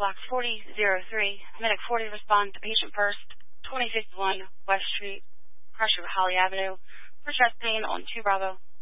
block 4003, medic 40 respond to patient first, 2051 West Street, Pressure Holly Avenue, for chest pain on 2 Bravo.